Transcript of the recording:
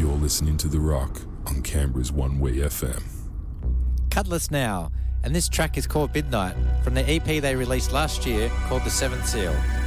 You're listening to The Rock on Canberra's One Way FM. Cutlass Now, and this track is called Midnight from the EP they released last year called The Seventh Seal.